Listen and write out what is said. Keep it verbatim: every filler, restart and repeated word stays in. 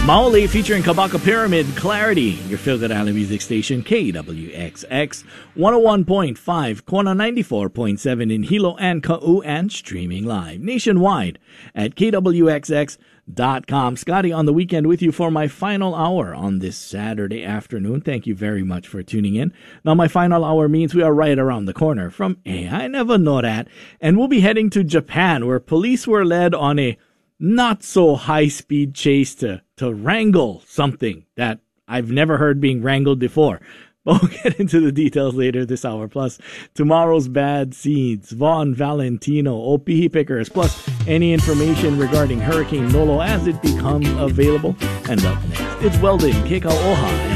Maoli featuring Kabaka Pyramid, Clarity, your feel-good island music station, K W X X, one oh one point five, Kona ninety-four point seven in Hilo and Ka'u, and streaming live nationwide at K W X X dot com. Scotty on the weekend with you for my final hour on this Saturday afternoon. Thank you very much for tuning in. Now, my final hour means we are right around the corner from A. I never know that. And we'll be heading to Japan, where police were led on a not so high speed chase to, to wrangle something that I've never heard being wrangled before. But we'll get into the details later this hour. Plus, tomorrow's bad seeds, Von Valentino, Opihi Pickers, plus any information regarding Hurricane Nolo as it becomes available. And up next, it's Weldon, Kekau Oha,